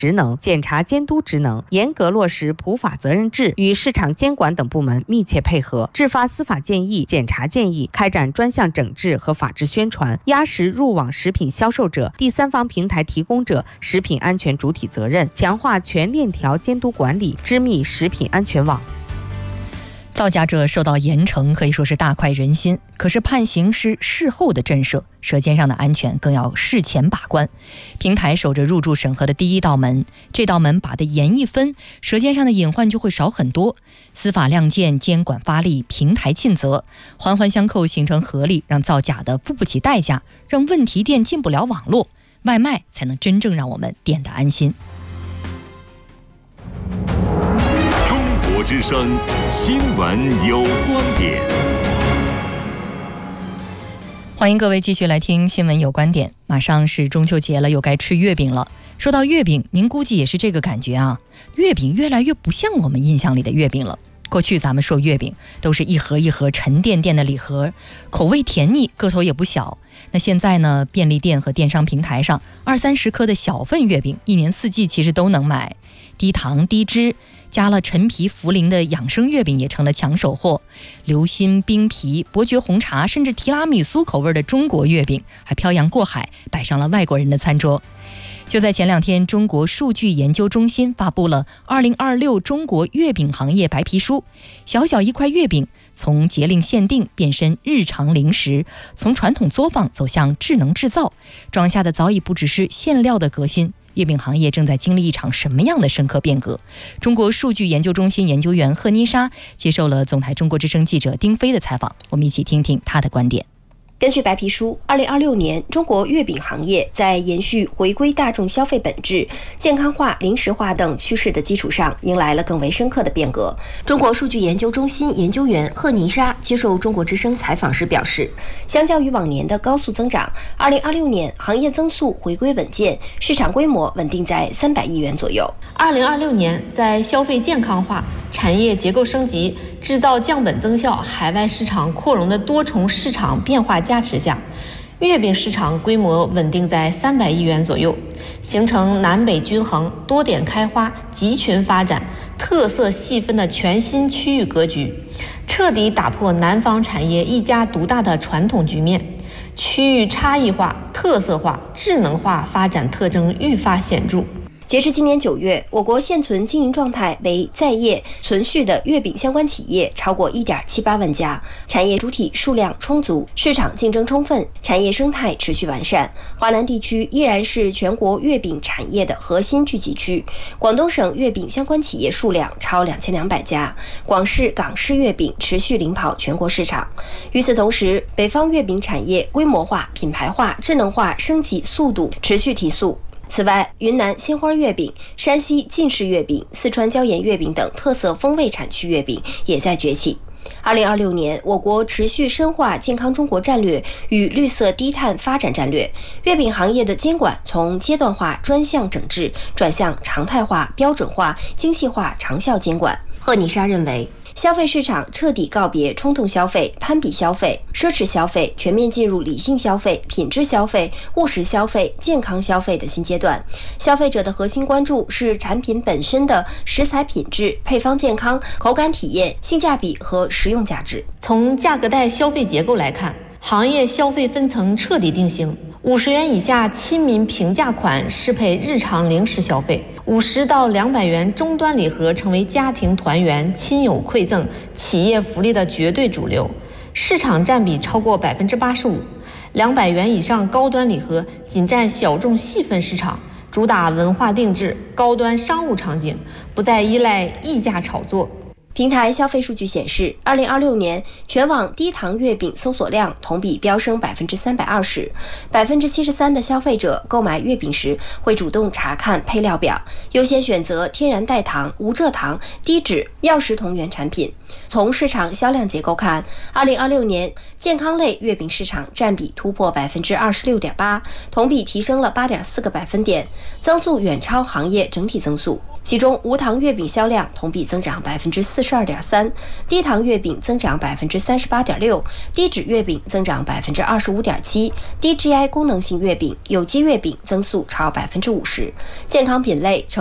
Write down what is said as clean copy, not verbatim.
职能、检查监督职能，严格落实普法责任制，与市场监管等部门密切配合，制发司法建议、检查建议，开展专项整治和法治宣传，压实入网食品销售者、第三方平台提供者食品安全主体责任，强化全链条监督管理，织密食品安全网。 造假者受到严惩可以说是大快人心，可是判刑是事后的震慑，舌尖上的安全更要事前把关。平台守着入驻审核的第一道门，这道门把得严一分，舌尖上的隐患就会少很多。司法亮剑，监管发力，平台尽责，环环相扣形成合力，让造假的付不起代价，让问题店进不了网络，外卖才能真正让我们点得安心。 中国之声新闻有观点， 欢迎各位继续来听新闻有观点。马上是中秋节了，又该吃月饼了。说到月饼，您估计也是这个感觉啊，月饼越来越不像我们印象里的月饼了。过去咱们说月饼都是一盒一盒沉甸甸的礼盒，口味甜腻，个头也不小。那现在呢，便利店和电商平台上20-30颗的小份月饼，一年四季其实都能买。低糖低脂，加了陈皮茯苓的养生月饼也成了抢手货。流心、冰皮、伯爵红茶，甚至提拉米苏口味的中国月饼还漂洋过海摆上了外国人的餐桌。就在前2天，中国数据研究中心发布了2026中国月饼行业白皮书。小小一块月饼从节令限定变身日常零食，从传统作坊走向智能制造，装下的早已不只是馅料的革新。月饼行业正在经历一场什么样的深刻变革？中国数据研究中心研究员贺妮莎接受了总台中国之声记者丁飞的采访，我们一起听听她的观点。 根据白皮书，2026年中国月饼行业在延续回归大众消费本质、健康化、零食化等趋势的基础上，迎来了更为深刻的变革。中国数据研究中心研究员贺妮莎接受中国之声采访时表示，相较于往年的高速增长，2026年行业增速回归稳健，市场规模稳定在300亿元左右。 2026年，在消费健康化、产业结构升级、制造降本增效、海外市场扩容的多重市场变化加持下，月饼市场规模稳定在300亿元左右，形成南北均衡、多点开花、集群发展、特色细分的全新区域格局，彻底打破南方产业一家独大的传统局面，区域差异化、特色化、智能化发展特征愈发显著。 截至今年9月，我国现存经营状态为在业存续的月饼相关企业超过1.78万家，产业主体数量充足，市场竞争充分，产业生态持续完善。华南地区依然是全国月饼产业的核心聚集区，广东省月饼相关企业数量超2200家，广式、港式月饼持续领跑全国市场。与此同时，北方月饼产业规模化、品牌化、智能化升级速度持续提速。此外，云南鲜花月饼、山西晋式月饼、四川椒盐月饼等特色风味产区月饼也在崛起。2026年，我国持续深化健康中国战略与绿色低碳发展战略，月饼行业的监管从阶段化专项整治转向常态化、标准化、精细化长效监管。贺妮莎认为，消费市场彻底告别冲动消费、攀比消费、奢侈消费，全面进入理性消费、品质消费、务实消费、健康消费的新阶段。消费者的核心关注是产品本身的食材品质、配方健康、口感体验、性价比和实用价值。 从价格带消费结构来看，行业消费分层彻底定型。50元以下亲民平价款适配日常零食消费，50到200元终端礼盒成为家庭团圆、亲友馈赠、企业福利的绝对主流，市场占比超过85%。200元以上高端礼盒仅占小众细分市场，主打文化定制、高端商务场景，不再依赖溢价炒作。 平台消费数据显示，2026年全网低糖月饼搜索量同比飙升320%，73%的消费者购买月饼时会主动查看配料表，优先选择天然代糖、无蔗糖、低脂、药食同源产品。从市场销量结构看，2026年健康类月饼市场占比突破26.8%，同比提升了8.4个百分点，增速远超行业整体增速。 其中无糖月饼销量同比增长42.3%，低糖月饼增长38.6%，低脂月饼增长25.7%，低 GI 功能性月饼、有机月饼增速超50%。健康品类